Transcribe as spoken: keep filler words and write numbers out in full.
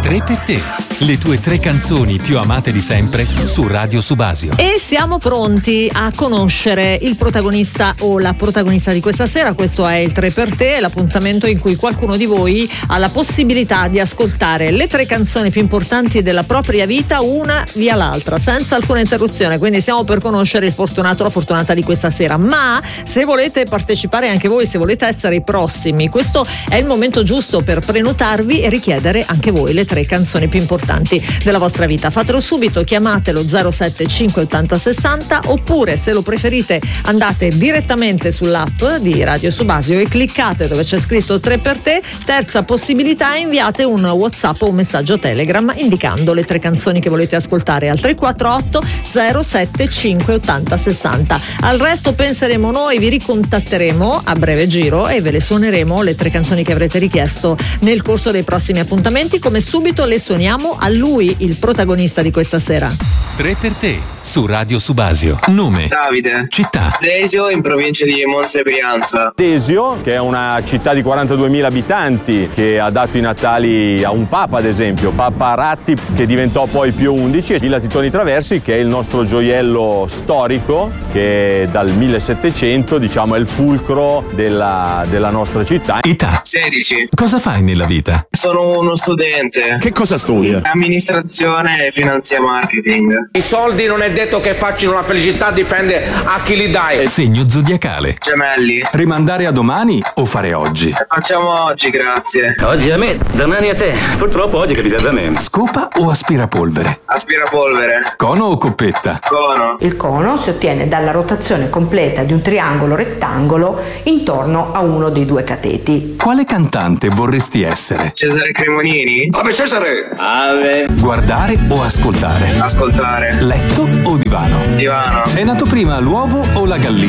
Tre per te, le tue tre canzoni più amate di sempre su Radio Subasio. E siamo pronti a conoscere il protagonista o la protagonista di questa sera. Questo è il Tre per te, l'appuntamento in cui qualcuno di voi ha la possibilità di ascoltare le tre canzoni più importanti della propria vita, una via l'altra, senza alcuna interruzione. Quindi stiamo per conoscere il fortunato o la fortunata di questa sera. Ma se volete partecipare anche voi, se volete essere i prossimi, questo è il momento giusto per prenotarvi e richiedere anche voi le tre canzoni più importanti della vostra vita. Fatelo subito, chiamatelo zero sette cinque ottanta sessanta, oppure se lo preferite andate direttamente sull'app di Radio Subasio e cliccate dove c'è scritto tre per te. Terza possibilità, inviate un WhatsApp o un messaggio Telegram indicando le tre canzoni che volete ascoltare al tre quattro otto zero sette cinque ottanta sessanta. Al resto penseremo noi, vi ricontatteremo a breve giro e ve le suoneremo le tre canzoni che avrete richiesto nel corso dei prossimi appuntamenti. Come subito le suoniamo a lui, il protagonista di questa sera. Tre per te su Radio Subasio. Nome: Davide. città: Desio, in provincia di Monza e Brianza. Desio, che è una città di quarantaduemila abitanti, che ha dato i natali a un papa, ad esempio, Papa Ratti, che diventò poi Pio undici, e Villa Titoni Traversi, che è il nostro gioiello storico, che dal millesettecento, diciamo, è il fulcro della, della nostra città. età: sedici. cosa fai nella vita? Sono uno studente. Che cosa studia? Amministrazione e finanzia marketing. I soldi non è detto che facciano la felicità, dipende a chi li dai. Segno zodiacale: Gemelli. Rimandare a domani o fare oggi? Facciamo oggi, grazie. Oggi a me, domani a te. Purtroppo oggi capita da me. Scopa o aspirapolvere? Aspirapolvere. Cono o coppetta? Cono. Il cono si ottiene dalla rotazione completa di un triangolo rettangolo intorno a uno dei due cateti. Quale cantante vorresti essere? Cesare Cremonini. Ave Cesare! Ave. Guardare o ascoltare? Ascoltare. Letto o divano? Divano. È nato prima l'uovo o la gallina?